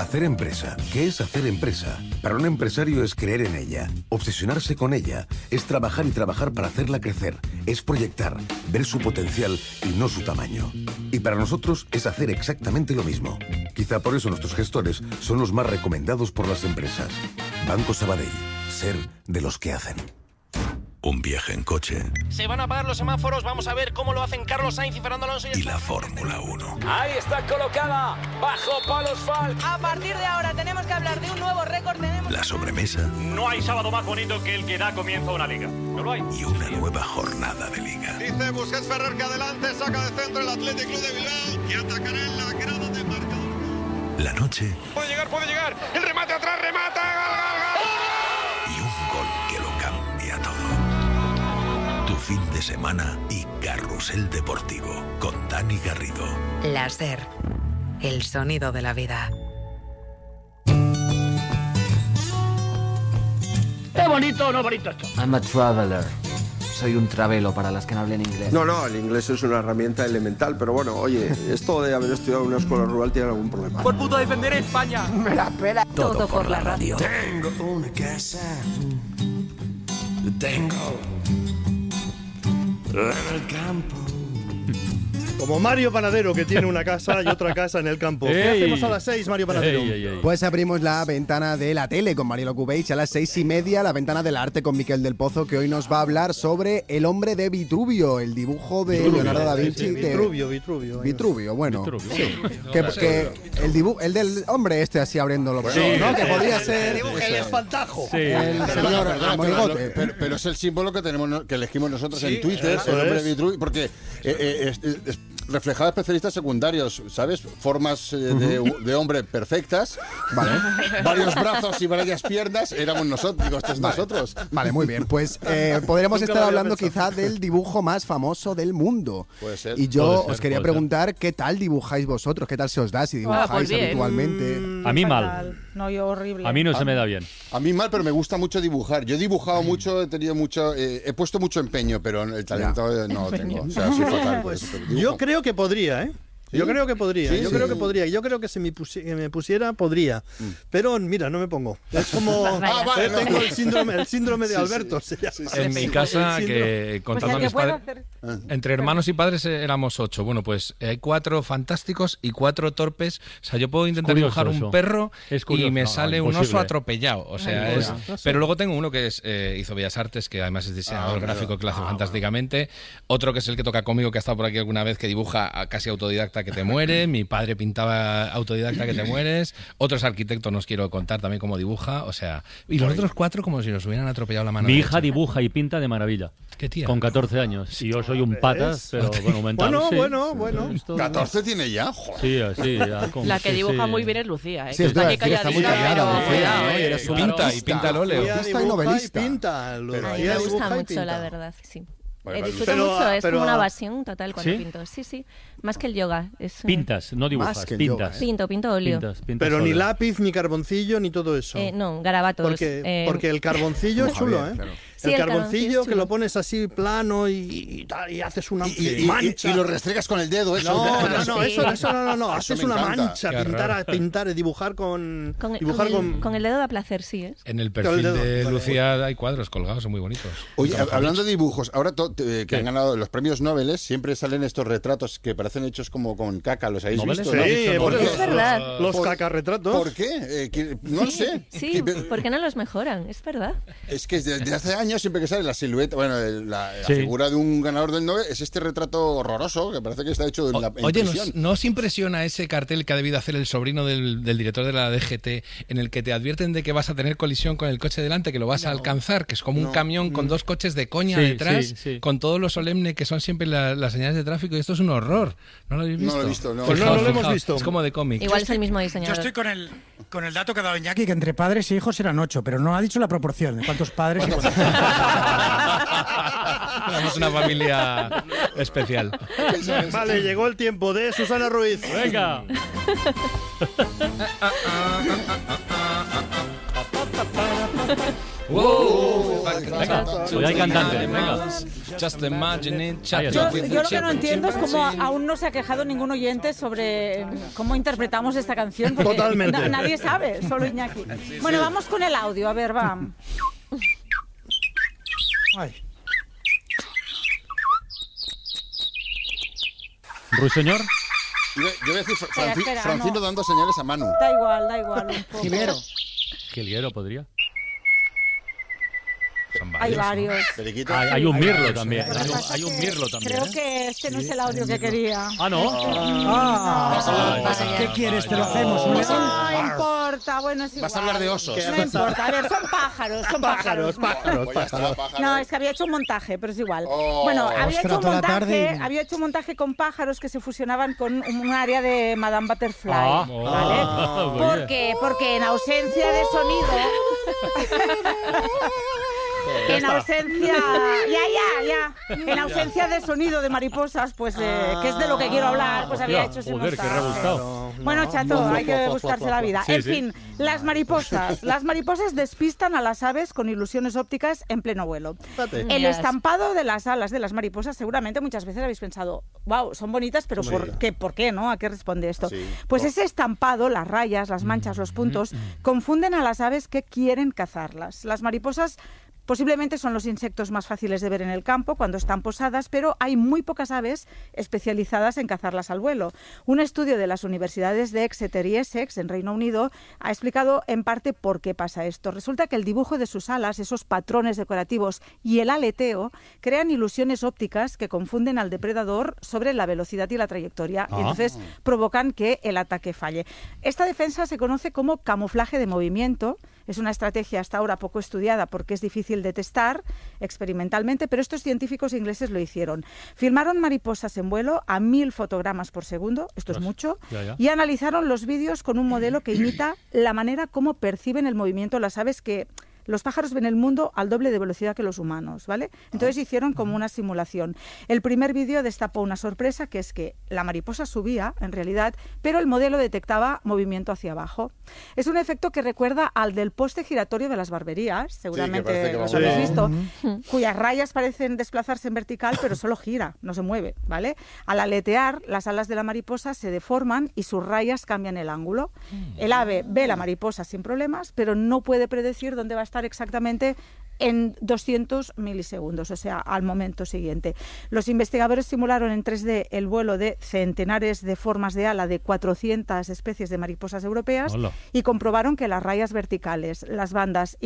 Hacer empresa. ¿Qué es hacer empresa? Para un empresario es creer en ella, obsesionarse con ella, es trabajar y trabajar para hacerla crecer, es proyectar, ver su potencial y no su tamaño. Y para nosotros es hacer exactamente lo mismo. Quizá por eso nuestros gestores son los más recomendados por las empresas. Banco Sabadell. Ser de los que hacen. Un viaje en coche. Se van a apagar los semáforos, vamos a ver cómo lo hacen Carlos Sainz y Fernando Alonso. Y la Fórmula 1. Ahí está colocada, bajo palos Falk. A partir de ahora tenemos que hablar de un nuevo récord. La sobremesa. No hay sábado más bonito que el que da comienzo a una liga. No lo hay. Y una nueva jornada de liga. Dice Busquets Ferrer que adelante, saca de centro el Athletic Club de Bilbao y atacará en la grada de marcador. La noche. Puede llegar, el remate atrás, remata, gol. Y un gol que lo cambia todo. Tu fin de semana y Carrusel Deportivo con Dani Garrido. La SER, el sonido de la vida. ¿Es bonito o no bonito esto? I'm a traveler. Soy un travelo para las que no hablen inglés. No, el inglés es una herramienta elemental, pero bueno, oye, esto de haber estudiado en una escuela rural tiene algún problema. Por puto defender a España. Me la pela. Todo por la radio. Tengo una casa. Tengo en el campo. Como Mario Panadero, que tiene una casa y otra casa en el campo. ¿Qué hacemos a las 6, Mario Panadero? Pues abrimos la ventana de la tele con Marielo Cubeix a las 6:30, la ventana del arte con Miquel del Pozo, que hoy nos va a hablar sobre El hombre de Vitruvio, el dibujo de Leonardo da Vinci. Vitruvio, bueno. Sí. Que el del hombre este así abriendo los brazos, ¿no? Que podría ser el espantajo. Sí. El señor Monigote. Pero es el símbolo que tenemos, que elegimos nosotros en Twitter, el hombre de Vitruvio, porque reflejaba especialistas secundarios, ¿sabes? Formas de hombre perfectas, ¿vale? Varios brazos y varias piernas, éramos nosotros, digo, estos nosotros. Vale, muy bien, pues podríamos estar hablando quizá del dibujo más famoso del mundo. Puede ser. Y yo os quería preguntar, ¿qué tal dibujáis vosotros? ¿Qué tal se os da si dibujáis habitualmente? A mí mal. No, yo horrible. A mí no se me da bien. A mí mal, pero me gusta mucho dibujar. Yo he dibujado mucho, he tenido mucho, he puesto mucho empeño, pero el talento no lo tengo. O sea, soy fatal. Pues, yo creo que podría, ¿eh? ¿Sí? Yo creo que podría, creo que podría. Yo creo que si me pusiera, podría. Pero mira, no me pongo. Es como tengo el síndrome de Alberto. En mi casa, que contando a mis padres, entre hermanos y padres éramos 8. Bueno, pues hay 4 fantásticos y 4 torpes. O sea, yo puedo intentar dibujar un perro y me sale un oso atropellado. O sea, pero luego tengo uno que hizo Bellas Artes, que además es diseñador gráfico, que lo hace fantásticamente. Otro que es el que toca conmigo, que ha estado por aquí alguna vez, que dibuja casi autodidacta, que te muere. Mi padre pintaba autodidacta, que te mueres. Otros arquitectos, nos quiero contar también cómo dibuja. O sea, y los otros 4 como si nos hubieran atropellado la mano. Mi hija dibuja y pinta de maravilla. ¿Qué tía? Con 14 años. Y yo soy un patas, pero bueno, mental. Bueno. 14 tiene ya, joder. Sí, ya. La que dibuja muy bien es Lucía, ¿eh? Sí, está muy callada, Lucía. Y pinta al óleo. Artista y novelista. A mí me gusta mucho, la verdad, sí. Disfruto mucho, es como una evasión total cuando pinto. Sí, más que el yoga. Pintas, no dibujas, pintas. Pinto óleo. Pero ni lápiz, ni carboncillo, ni todo eso. No, garabatos. Porque el carboncillo es chulo, ¿eh? Claro. Sí, el carboncillo que lo pones así plano y haces una mancha. Y lo restregas con el dedo. Eso. No, eso no. Haces una mancha, pintar, dibujar con el dedo da placer, sí. En el perfil de Lucía hay cuadros colgados, son muy bonitos. Oye, hablando de dibujos, ahora que han ganado los premios Nobel, siempre salen estos retratos que parecen hechos como con caca, ¿los habéis visto? Sí, es verdad. Los cacarretratos. ¿Por qué? No lo sé. Sí, ¿por qué no los mejoran? Es verdad. Es que desde hace años siempre que sale la silueta, la figura de un ganador del Nobel, es este retrato horroroso que parece que está hecho en la impresión. ¿No os impresiona ese cartel que ha debido hacer el sobrino del director de la DGT, en el que te advierten de que vas a tener colisión con el coche delante, que lo vas a alcanzar, que es como un camión con 2 coches de coña detrás, con todo lo solemne que son siempre las señales de tráfico? Y esto es un horror. ¿No lo habéis visto? No lo he visto, no. Pues no lo hemos visto. Es como de cómic. Igual es el mismo diseñador. Yo estoy con el dato que ha dado Iñaki, que entre padres e hijos eran 8, pero no ha dicho la proporción de cuántos padres y cuántos hijos. Somos una familia especial. Vale, llegó el tiempo de Susana Ruiz. Venga. Hoy hay cantante, venga. Yo lo que no entiendo es cómo aún no se ha quejado ningún oyente sobre cómo interpretamos esta canción. Totalmente. Nadie sabe, solo Iñaki. Bueno, vamos con el audio, a ver, va. Ay. ¿Ruiseñor? Yo voy a decir Francino dando señales a Manu. Da igual. Un poco. Jilguero podría. Hay varios. Hay un mirlo también. Hay un mirlo también. Creo que este no es el audio que quería. Ah, ¿no? ¿Qué quieres? Te lo hacemos. No importa, bueno, es igual. Vas a hablar de osos. No importa, a ver, son pájaros. No, es que había hecho un montaje, pero es igual. Bueno, había hecho un montaje con pájaros que se fusionaban con un área de Madame Butterfly, ¿vale? ¿Por qué? Porque en ausencia de sonido... En ausencia de sonido de mariposas, pues que es de lo que quiero hablar, pues había hecho ese montaje. Qué rebuscado. Bueno, chato, hay que buscarse la vida. En fin, las mariposas despistan a las aves con ilusiones ópticas en pleno vuelo. El estampado de las alas de las mariposas, seguramente muchas veces habéis pensado, wow, son bonitas, pero ¿por qué, no? ¿A qué responde esto? Pues ese estampado, las rayas, las manchas, los puntos, confunden a las aves que quieren cazarlas. Las mariposas posiblemente son los insectos más fáciles de ver en el campo cuando están posadas, pero hay muy pocas aves especializadas en cazarlas al vuelo. Un estudio de las universidades de Exeter y Essex, en Reino Unido, ha explicado en parte por qué pasa esto. Resulta que el dibujo de sus alas, esos patrones decorativos y el aleteo crean ilusiones ópticas que confunden al depredador sobre la velocidad y la trayectoria y entonces provocan que el ataque falle. Esta defensa se conoce como camuflaje de movimiento. Es una estrategia hasta ahora poco estudiada porque es difícil de testar experimentalmente, pero estos científicos ingleses lo hicieron. Filmaron mariposas en vuelo a 1000 fotogramas por segundo, esto es mucho, y analizaron los vídeos con un modelo que imita la manera como perciben el movimiento las aves que... Los pájaros ven el mundo al doble de velocidad que los humanos, ¿vale? Entonces hicieron como una simulación. El primer vídeo destapó una sorpresa, que es que la mariposa subía, en realidad, pero el modelo detectaba movimiento hacia abajo. Es un efecto que recuerda al del poste giratorio de las barberías, seguramente lo habéis visto, cuyas rayas parecen desplazarse en vertical, pero solo gira, no se mueve, ¿vale? Al aletear, las alas de la mariposa se deforman y sus rayas cambian el ángulo. El ave ve la mariposa sin problemas, pero no puede predecir dónde va a estar exactamente en 200 milisegundos, o sea, al momento siguiente. Los investigadores simularon en 3D el vuelo de centenares de formas de ala de 400 especies de mariposas europeas y comprobaron que las rayas verticales, las bandas